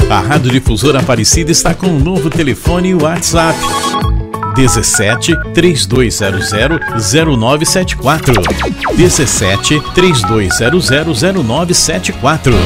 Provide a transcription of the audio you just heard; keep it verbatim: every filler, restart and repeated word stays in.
A Rádio Difusora Aparecida está com um novo telefone e WhatsApp. dezessete, três dois zero zero, zero nove sete quatro. dezessete, três dois zero zero, zero nove sete quatro.